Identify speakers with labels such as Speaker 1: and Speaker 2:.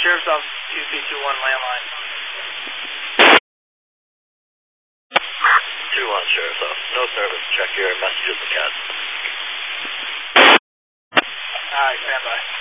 Speaker 1: Sheriff's Office 2321 landline.
Speaker 2: 2-1 Sheriff's Office. No service. Check your messages and cats.
Speaker 1: Alright, stand by.